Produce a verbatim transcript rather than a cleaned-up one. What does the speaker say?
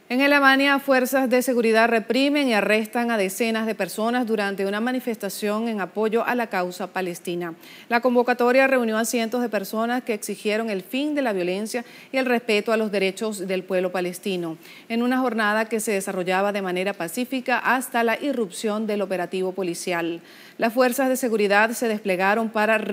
En Alemania, fuerzas de seguridad reprimen y arrestan a decenas de personas durante una manifestación en apoyo a la causa palestina. La convocatoria reunió a cientos de personas que exigieron el fin de la violencia y el respeto a los derechos del pueblo palestino, en una jornada que se desarrollaba de manera pacífica hasta la irrupción del operativo policial. Las fuerzas de seguridad se desplegaron para